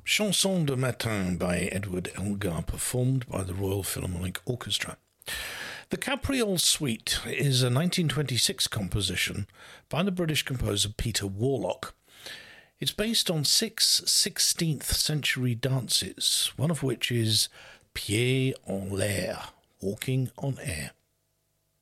Chanson de Matin by Edward Elgar, performed by the Royal Philharmonic Orchestra. The Capriole Suite is a 1926 composition by the British composer Peter Warlock. It's based on 6 16th century dances, one of which is Pieds en l'air, walking on air.